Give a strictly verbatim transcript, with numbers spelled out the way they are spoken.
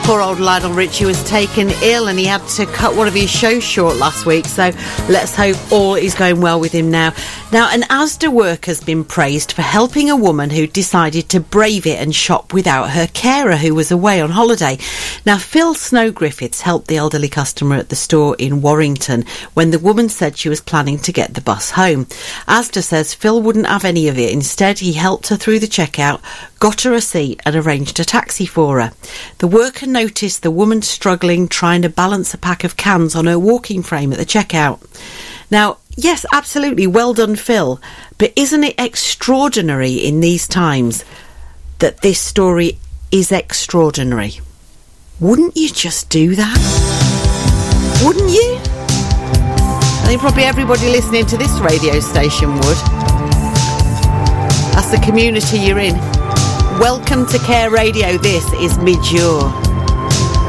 Poor old Lionel Richie was taken ill and he had to cut one of his shows short last week, so let's hope all is going well with him now. Now, an Asda worker has been praised for helping a woman who decided to brave it and shop without her carer who was away on holiday. Now, Phil Snow-Griffiths helped the elderly customer at the store in Warrington when the woman said she was planning to get the bus home. Asda says Phil wouldn't have any of it. Instead, he helped her through the checkout, got her a seat and arranged a taxi for her. The worker noticed the woman struggling trying to balance a pack of cans on her walking frame at the checkout. Now, yes, absolutely, well done, Phil, but isn't it extraordinary in these times that this story is extraordinary? Wouldn't you just do that? Wouldn't you? I think probably everybody listening to this radio station would. That's the community you're in. Welcome to Care Radio. This is Midjour.